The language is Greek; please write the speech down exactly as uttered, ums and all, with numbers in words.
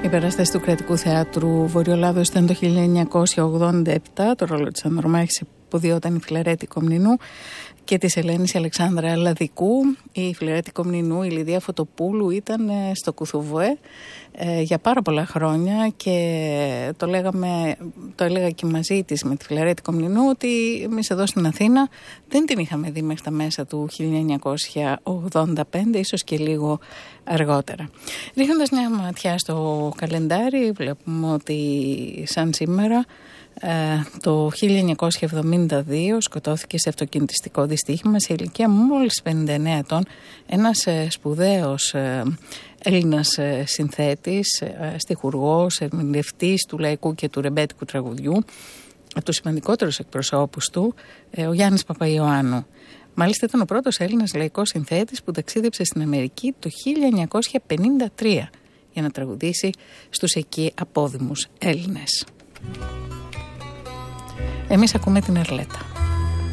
Η παράσταση του Κρατικού Θεάτρου Βορειολάδος ήταν το χίλια εννιακόσια ογδόντα επτά. Το ρόλο της Ανδρομάχης υποδιόταν η Φιλαρέτη Κομνηνού και της Ελένης Αλεξάνδρα Λαδικού. Η Φιλαρέτη Κομνηνού, η Λιδία Φωτοπούλου, ήταν στο Κουθουβοέ ε, για πάρα πολλά χρόνια και το, λέγαμε, το έλεγα και μαζί της με τη Φιλαρέτη Κομνηνού ότι εμείς εδώ στην Αθήνα δεν την είχαμε δει μέχρι τα μέσα του χίλια εννιακόσια ογδόντα πέντε, ίσως και λίγο αργότερα. Ρίχνοντας μια ματιά στο καλεντάρι, βλέπουμε ότι σαν σήμερα το χίλια εννιακόσια εβδομήντα δύο σκοτώθηκε σε αυτοκινητιστικό δυστύχημα σε ηλικία μόλις πενήντα εννέα ετών ένας σπουδαίος Έλληνας συνθέτης, στιχουργός, ερμηνευτής του λαϊκού και του ρεμπέτικου τραγουδιού, από τους σημαντικότερους εκπροσώπους του, ο Γιάννης Παπαϊωάννου. Μάλιστα ήταν ο πρώτος Έλληνας λαϊκός συνθέτης που ταξίδεψε στην Αμερική το χίλια εννιακόσια πενήντα τρία για να τραγουδήσει στους εκεί απόδημους Έλληνες. Εμείς ακούμε την Ερλέτα.